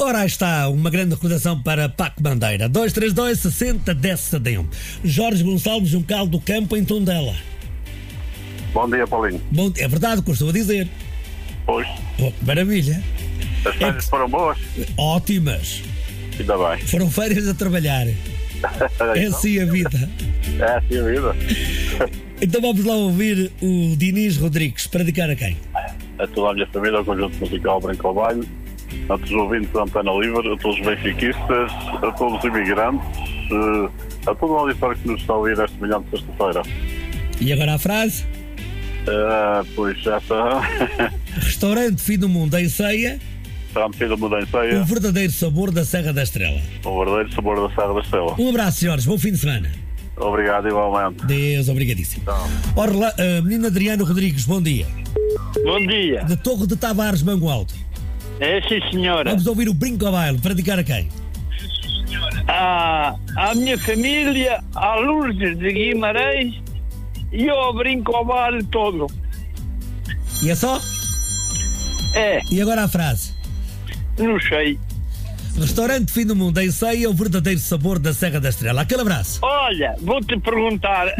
Ora, aí está uma grande recordação para Paco Bandeira. 232 60 10 71. Jorge Gonçalves, um caldo do campo em Tondela. Bom dia, Paulinho. Bom, é verdade o que eu estou a dizer. Pois. Oh, que maravilha. As férias foram boas? Ótimas. Ainda bem. Foram férias a trabalhar. É assim a vida. É assim a vida. Então vamos lá ouvir o Dinis Rodrigues. Para dedicar a quem? A toda a minha família, ao conjunto musical Branco ao Baile, a todos os ouvintes da Antena Livre, a todos os benfiquistas, a todos os imigrantes, a todo o auditório que nos está a ouvir esta manhã de sexta-feira. E agora a frase? Pois já está. Restaurante Fim do Mundo em Ceia. Está metido a mudança aí. O verdadeiro sabor da Serra da Estrela. O verdadeiro sabor da Serra da Estrela. Um abraço, senhores. Bom fim de semana. Obrigado, igualmente. Deus, obrigadíssimo. Então. Ora, menino Adriano Rodrigues, bom dia. Bom dia. De Torre de Tavares, Mango Alto. É sim, senhora. Vamos ouvir o Brinco ao Baile. Para dedicar a quem? À minha família, à Lourdes de Guimarães e ao Brinco ao Baile todo. E é só? É, E agora a frase? não sei. Restaurante Fim do Mundo em Ceia, o verdadeiro sabor da Serra da Estrela. Aquele abraço. Olha, vou-te perguntar,